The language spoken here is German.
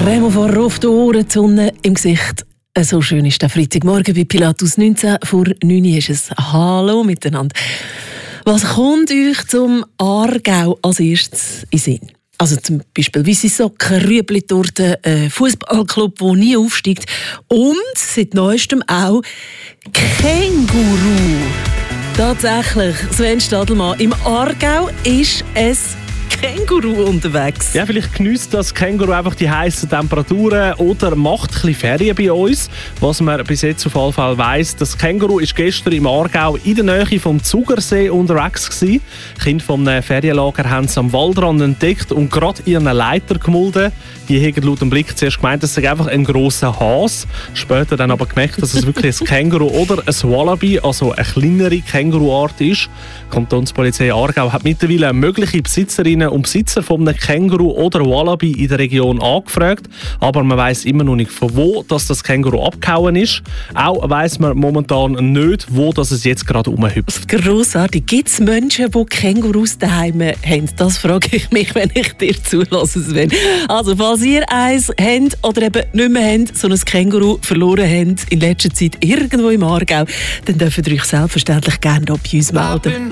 Remo vor auf die Ohren, die Sonne im Gesicht. So schön ist der Freitagmorgen bei Pilatus 19 vor 9 Uhr ist es. Hallo miteinander. Was kommt euch zum Aargau als erstes in den Sinn? Also zum Beispiel weisse Socken, Rüebli-Torte, Fußballclub, der nie aufsteigt und seit neuestem auch Känguru. Tatsächlich, Sven Stadelmann, im Aargau ist es Känguru unterwegs. Ja, vielleicht geniesst das Känguru einfach die heißen Temperaturen oder macht ein bisschen Ferien bei uns. Was man bis jetzt auf jeden Fall weiss, das Känguru war gestern im Aargau in der Nähe vom Zugersee unterwegs gewesen. Kinder vom Ferienlager haben es am Waldrand entdeckt und gerade ihren Leiter gemulden. Die haben laut dem Blick zuerst gemeint, es sei einfach ein grosser Hase. Später dann aber gemerkt, dass es wirklich ein Känguru oder ein Wallaby, also eine kleinere Känguruart ist. Die Kantonspolizei Aargau hat mittlerweile mögliche Besitzerinnen und Besitzer von einem Känguru oder Wallaby in der Region angefragt. Aber man weiss immer noch nicht, von wo das Känguru abgehauen ist. Auch weiss man momentan nicht, wo es jetzt gerade rumhüpft. Grossartig. Gibt es Menschen, die Kängurus daheim haben? Das frage ich mich, wenn ich dir zulasse, Sven. Also, falls ihr eins habt oder eben nicht mehr habt, so ein Känguru verloren habt in letzter Zeit irgendwo im Aargau, dann dürft ihr euch selbstverständlich gerne bei uns melden.